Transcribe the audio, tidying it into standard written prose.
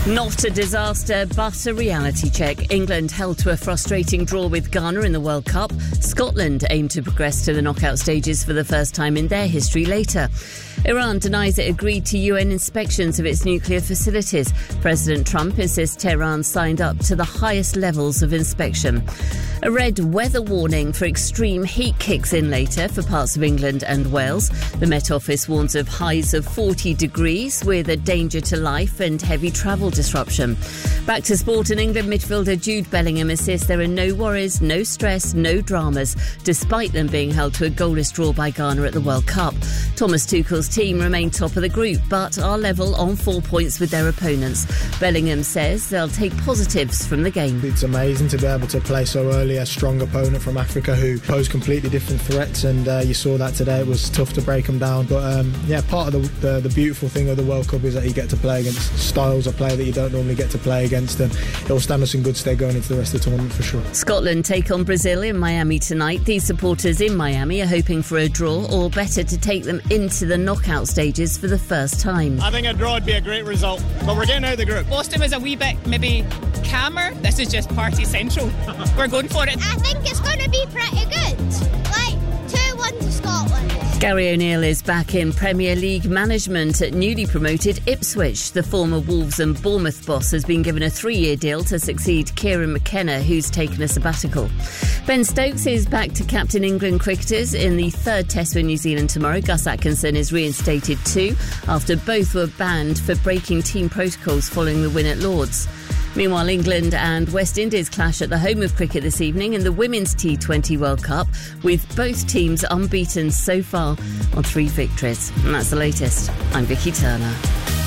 Not a disaster, but a reality check. England held to a frustrating draw with Ghana in the World Cup. Scotland aim to progress to the knockout stages for the first time in their history later. Iran denies it agreed to UN inspections of its nuclear facilities. President Trump insists Tehran signed up to the highest levels of inspection. A red weather warning for extreme heat kicks in later for parts of England and Wales. The Met Office warns of highs of 40 degrees with a danger to life and heavy travel disruption. Back to sport, and England midfielder Jude Bellingham insists there are no worries, no stress, no dramas, despite them being held to a goalless draw by Ghana at the World Cup. Thomas Tuchel's team remain top of the group, but are level on 4 points with their opponents. Bellingham says they'll take positives from the game. It's amazing to be able to play so early a strong opponent from Africa who pose completely different threats, and you saw that today. It was tough to break them down, but part of the beautiful thing of the World Cup is that you get to play against styles of play that you don't normally get to play against, and it'll stand us in good stead going into the rest of the tournament for sure. Scotland take on Brazil in Miami tonight. These supporters in Miami are hoping for a draw, or better, to take them into the knockout stages for the first time. I think a draw would be a great result, but we're getting out of the group. Boston was a wee bit maybe calmer. This is just party central. We're going for it. I think it's going to be pretty good. Like 2-1 to Scotland. Gary O'Neill is back in Premier League management at newly promoted Ipswich. The former Wolves and Bournemouth boss has been given a 3-year deal to succeed Kieran McKenna, who's taken a sabbatical. Ben Stokes is back to captain England cricketers in the third test with New Zealand tomorrow. Gus Atkinson is reinstated too, after both were banned for breaking team protocols following the win at Lord's. Meanwhile, England and West Indies clash at the home of cricket this evening in the Women's T20 World Cup, with both teams unbeaten so far on 3 victories. And that's the latest. I'm Vicky Turner.